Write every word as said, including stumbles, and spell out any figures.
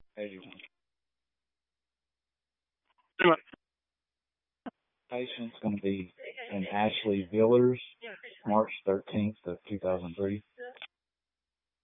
eighty-one. Anyway, Patient's going to be in Ashley Villers, March thirteenth of two thousand three.